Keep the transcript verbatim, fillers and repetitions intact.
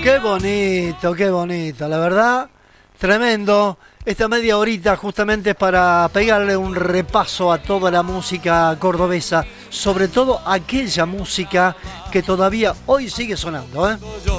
Qué bonito, qué bonito, la verdad, tremendo. Esta media horita justamente es para pegarle un repaso a toda la música cordobesa, sobre todo aquella música que todavía hoy sigue sonando, ¿eh?